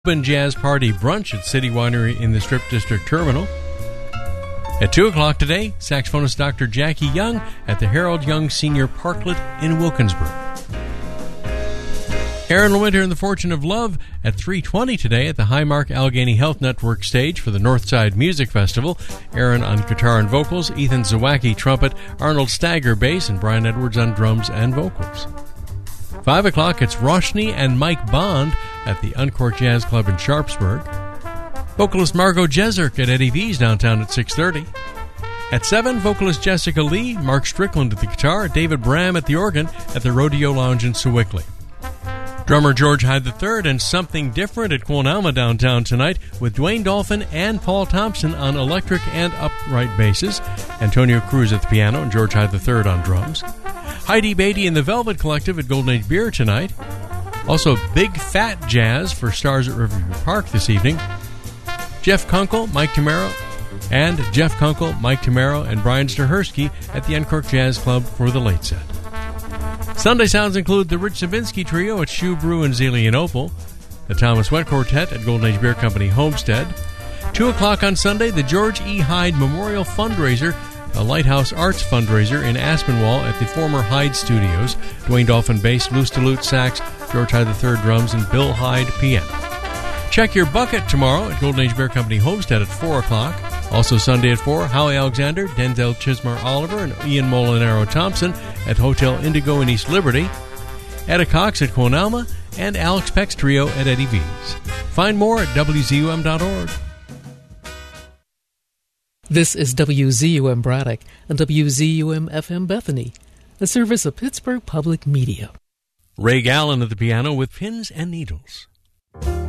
Open Jazz Party Brunch at City Winery in the Strip District Terminal. At 2 o'clock today, saxophonist Dr. Jackie Young at the Harold Young Senior Parklet in Wilkinsburg. Aaron LeWinter and the Fortune of Love at 3:20 today at the Highmark Allegheny Health Network stage for the Northside Music Festival. Aaron on guitar and vocals, Ethan Zawacki trumpet, Arnold Stagger bass, and Brian Edwards on drums and vocals. 5 o'clock, it's Roshni and Mike Bond at the Uncork Jazz Club in Sharpsburg. Vocalist Margot Jeserk at Eddie V's downtown at 6:30. At 7, vocalist Jessica Lee, Mark Strickland at the guitar, David Bram at the organ at the Rodeo Lounge in Sewickley. Drummer George Hyde III and Something Different at Quonalma downtown tonight with Dwayne Dolphin and Paul Thompson on electric and upright basses, Antonio Cruz at the piano and George Hyde III on drums. Heidi Beatty and the Velvet Collective at Golden Age Beer tonight. Also Big Fat Jazz for Stars at Riverview Park this evening. Jeff Kunkel, Mike Tamaro, and Brian Stahersky at the Uncork Jazz Club for the late set. Sunday sounds include the Rich Sabinsky Trio at Shoe Brew in Zelienople, the Thomas Wet Quartet at Golden Age Beer Company Homestead. 2 o'clock on Sunday, the George E. Hyde Memorial Fundraiser, a Lighthouse Arts fundraiser in Aspinwall at the former Hyde Studios. Dwayne Dolphin bass, Lou Staloot sax, George Hyde III drums, and Bill Hyde piano. Check your bucket tomorrow at Golden Age Beer Company Homestead at 4 o'clock. Also Sunday at 4, Howie Alexander, Denzel Chismar Oliver, and Ian Molinaro Thompson at Hotel Indigo in East Liberty. Etta Cox at Quonalma, and Alex Peck's Trio at Eddie V's. Find more at WZUM.org. This is WZUM Braddock and WZUM FM Bethany, a service of Pittsburgh Public Media. Ray Gallen at the piano with Pins and Needles.